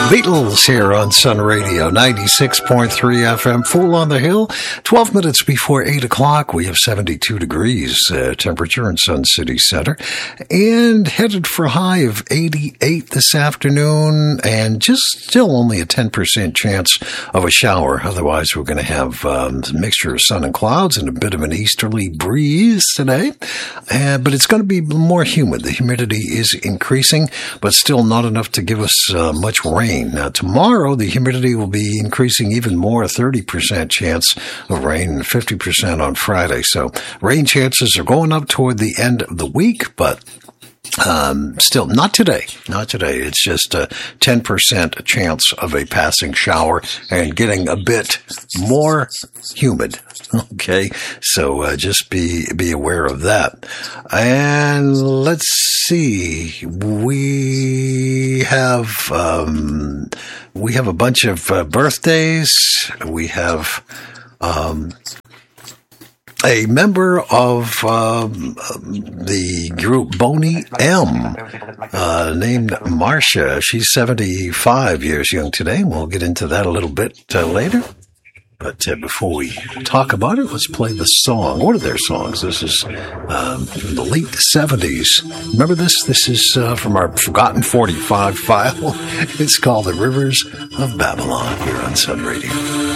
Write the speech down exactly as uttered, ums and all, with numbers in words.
Beatles here on Sun Radio, ninety-six point three F M, Fool on the Hill. twelve minutes before eight o'clock, we have seventy-two degrees uh, temperature in Sun City Center, and headed for a high of eighty-eight this afternoon, and just still only a ten percent chance of a shower. Otherwise, we're going to have um, a mixture of sun and clouds and a bit of an easterly breeze today, uh, but it's going to be more humid. The humidity is increasing, but still not enough to give us uh, much rain. Now, tomorrow, the humidity will be increasing even more, thirty percent chance of rain and fifty percent on Friday. So rain chances are going up toward the end of the week, but Um, still, not today, not today. It's just a ten percent chance of a passing shower and getting a bit more humid. Okay. So, uh, just be, be aware of that. And let's see. We have, um, we have a bunch of uh, birthdays. We have, um, a member of um, the group Boney M, uh, named Marcia. She's seventy-five years young today. We'll get into that a little bit uh, later. But uh, before we talk about it, let's play the song. One of their songs. This is um, from the late seventies. Remember this? This is uh, from our Forgotten forty-five file. It's called The Rivers of Babylon here on Sun Radio.